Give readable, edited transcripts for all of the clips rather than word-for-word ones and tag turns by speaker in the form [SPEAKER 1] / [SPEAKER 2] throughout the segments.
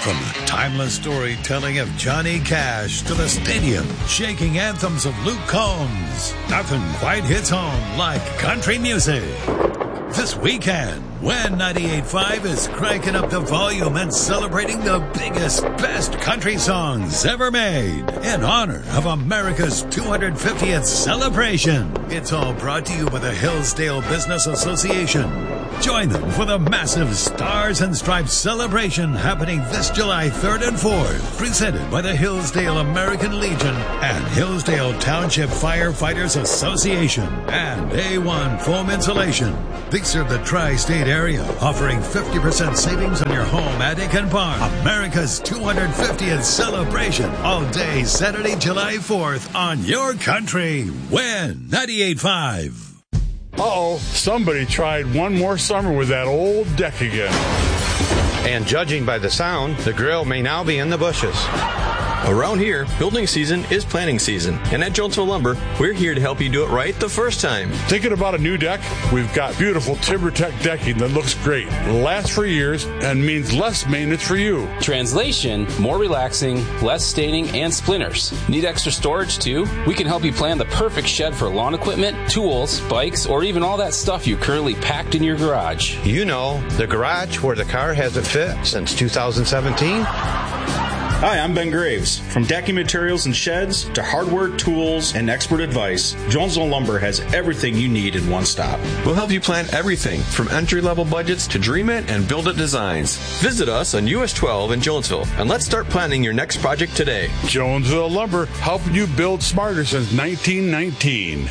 [SPEAKER 1] From the timeless storytelling of Johnny Cash to the stadium shaking anthems of Luke Combs, nothing quite hits home like country music. This weekend, when 98.5 is cranking up the volume and celebrating the biggest, best country songs ever made in honor of America's 250th celebration. It's all brought to you by the Hillsdale Business Association. Join them for the massive Stars and Stripes celebration happening this July 3rd and 4th, presented by the Hillsdale American Legion and Hillsdale Township Firefighters Association and A1 Foam Insulation. They serve the tri-state area, offering 50% savings on your home, attic, and barn. America's 250th celebration all day Saturday, July 4th on your country. Win 98.5.
[SPEAKER 2] Uh-oh, somebody tried one more summer with that old deck again.
[SPEAKER 3] And judging by the sound, the grill may now be in the bushes.
[SPEAKER 4] Around here, building season is planning season. And at Jonesville Lumber, we're here to help you do it right the first time.
[SPEAKER 2] Thinking about a new deck? We've got beautiful TimberTech decking that looks great, lasts for years, and means less maintenance for you.
[SPEAKER 5] Translation, more relaxing, less staining, and splinters. Need extra storage too? We can help you plan the perfect shed for lawn equipment, tools, bikes, or even all that stuff you currently packed in your garage.
[SPEAKER 3] You know, the garage where the car hasn't fit since 2017.
[SPEAKER 6] Hi, I'm Ben Graves. From decking materials and sheds to hardware, tools, and expert advice, Jonesville Lumber has everything you need in one stop.
[SPEAKER 4] We'll help you plan everything from entry-level budgets to dream it and build it designs. Visit us on US 12 in Jonesville, and let's start planning your next project today.
[SPEAKER 2] Jonesville Lumber, helping you build smarter since 1919.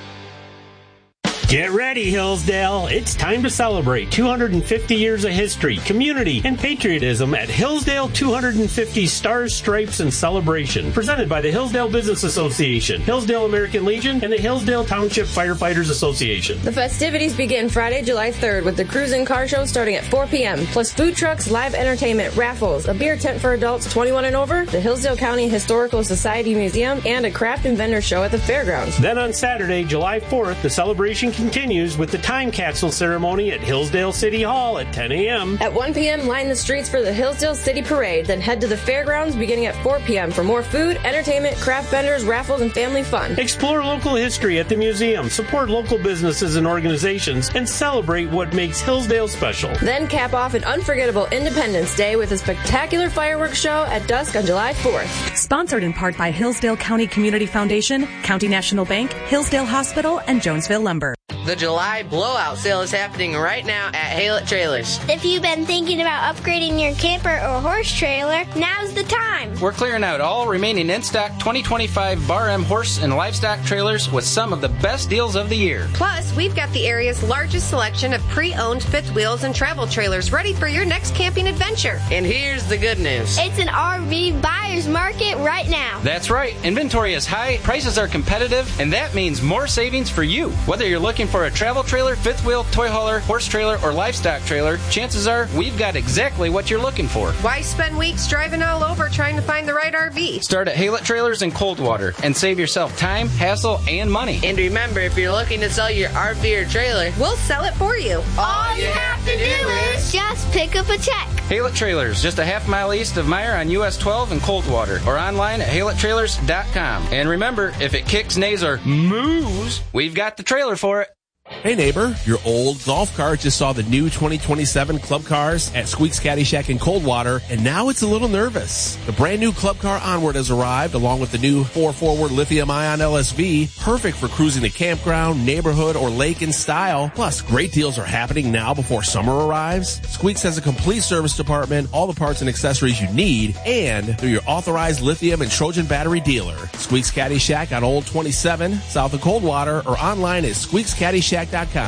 [SPEAKER 7] Get ready, Hillsdale. It's time to celebrate 250 years of history, community, and patriotism at Hillsdale 250 Stars, Stripes, and Celebration. Presented by the Hillsdale Business Association, Hillsdale American Legion, and the Hillsdale Township Firefighters Association.
[SPEAKER 8] The festivities begin Friday, July 3rd with the Cruise and Car Show starting at 4 p.m., plus food trucks, live entertainment, raffles, a beer tent for adults 21 and over, the Hillsdale County Historical Society Museum, and a craft and vendor show at the fairgrounds.
[SPEAKER 7] Then on Saturday, July 4th, the celebration continues with the time capsule ceremony at Hillsdale City Hall at 10 a.m.
[SPEAKER 8] At 1 p.m., line the streets for the Hillsdale City Parade, then head to the fairgrounds beginning at 4 p.m. for more food, entertainment, craft vendors, raffles, and family fun.
[SPEAKER 7] Explore local history at the museum, support local businesses and organizations, and celebrate what makes Hillsdale special.
[SPEAKER 8] Then cap off an unforgettable Independence Day with a spectacular fireworks show at dusk on July 4th.
[SPEAKER 9] Sponsored in part by Hillsdale County Community Foundation, County National Bank, Hillsdale Hospital, and Jonesville Lumber.
[SPEAKER 10] The July blowout sale is happening right now at Haylett Trailers.
[SPEAKER 11] If you've been thinking about upgrading your camper or horse trailer, now's the time.
[SPEAKER 12] We're clearing out all remaining in-stock 2025 Bar M horse and livestock trailers with some of the best deals of the year.
[SPEAKER 13] Plus, we've got the area's largest selection of pre-owned fifth wheels and travel trailers ready for your next camping adventure.
[SPEAKER 10] And here's the good news.
[SPEAKER 11] It's an RV buyer's market right now.
[SPEAKER 12] That's right. Inventory is high, prices are competitive, and that means more savings for you. Whether you're looking for a travel trailer, fifth wheel, toy hauler, horse trailer, or livestock trailer, chances are we've got exactly what you're looking for.
[SPEAKER 13] Why spend weeks driving all over trying to find the right RV?
[SPEAKER 12] Start at Haylett Trailers in Coldwater and save yourself time, hassle, and money.
[SPEAKER 10] And remember, if you're looking to sell your RV or trailer,
[SPEAKER 13] we'll sell it for you.
[SPEAKER 11] All you have to do is just pick up a check.
[SPEAKER 12] Haylett Trailers, just a half-mile east of Meyer on US 12 in Coldwater, or online at HaylettTrailers.com. And remember, if it kicks, neighs, or moos, we've got the trailer for it.
[SPEAKER 14] Hey neighbor, your old golf cart just saw the new 2027 Club Cars at Squeaks Caddy Shack in Coldwater, and now it's a little nervous. The brand new Club Car Onward has arrived, along with the new 4-forward lithium-ion LSV, perfect for cruising the campground, neighborhood, or lake in style. Plus, great deals are happening now before summer arrives. Squeaks has a complete service department, all the parts and accessories you need, and they're your authorized lithium and Trojan battery dealer. Squeaks Caddy Shack on Old 27, south of Coldwater, or online at squeakscaddyshack.com.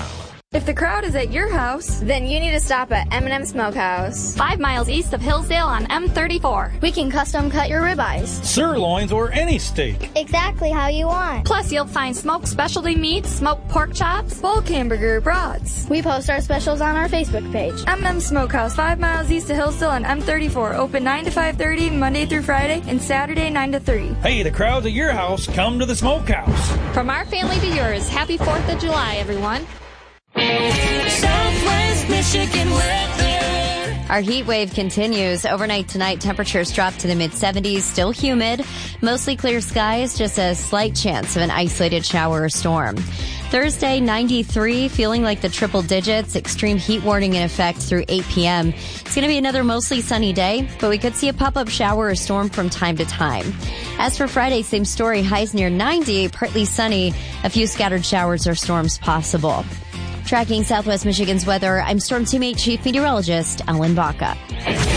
[SPEAKER 15] If the crowd is at your house, then you need to stop at M&M Smokehouse.
[SPEAKER 16] 5 miles east of Hillsdale on M34.
[SPEAKER 11] We can custom cut your ribeyes,
[SPEAKER 17] sirloins, or any steak.
[SPEAKER 11] Exactly how you want.
[SPEAKER 16] Plus, you'll find smoked specialty meats, smoked pork chops,
[SPEAKER 15] bulk hamburger, brats.
[SPEAKER 11] We post our specials on our Facebook page.
[SPEAKER 15] M&M Smokehouse, 5 miles east of Hillsdale on M34. Open 9 to 5:30 Monday through Friday and Saturday 9 to 3.
[SPEAKER 17] Hey, the crowd's at your house. Come to the Smokehouse.
[SPEAKER 16] From our family to yours, happy 4th of July, everyone.
[SPEAKER 18] Southwest Michigan weather. Our heat wave continues. Overnight tonight, temperatures drop to the mid-70s, still humid. Mostly clear skies, just a slight chance of an isolated shower or storm. Thursday, 93, feeling like the triple digits. Extreme heat warning in effect through 8 p.m. It's going to be another mostly sunny day, but we could see a pop-up shower or storm from time to time. As for Friday, same story. Highs near 90, partly sunny. A few scattered showers or storms possible. Tracking Southwest Michigan's weather, I'm Storm Team 8 Chief Meteorologist Ellen Baca.